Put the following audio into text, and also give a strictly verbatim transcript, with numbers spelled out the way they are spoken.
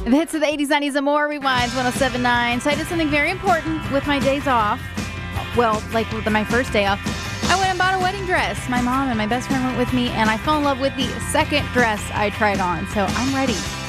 The hits of the eighties, nineties, and more. Rewinds one oh seven point nine. So I did something very important with my days off. Well, like with my first day off. I went and bought a wedding dress. My mom and my best friend went with me, and I fell in love with the second dress I tried on. So I'm ready.